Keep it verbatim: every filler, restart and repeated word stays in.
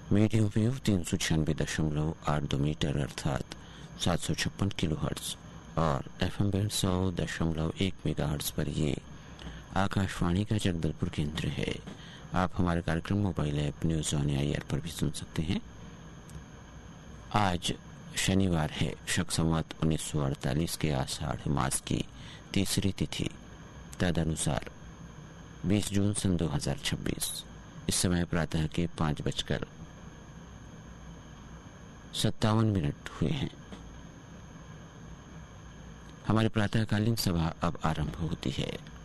Medium wave तीन सौ छियानवे दशमलव आठ दो मीटर अर्थात सात सौ छप्पन किलो हर्ट्ज और एफ एम बैंड सौ दशमलव एक मेगा हर्ट्ज पर ये आकाशवाणी का जगदलपुर केंद्र है। आप हमारे कार्यक्रम mobile app news on air पर भी सुन सकते हैं। आज शनिवार है, शक संवत उन्नीस सौ अड़तालीस के आषाढ़ मास की तीसरी तिथि, तदनुसार बीस जून सन दो हजार छब्बीस। इस समय प्रातः के पाँच बजकर सत्तावन मिनट हुए हैं। हमारी प्रातःकालीन सभा अब आरंभ होती है।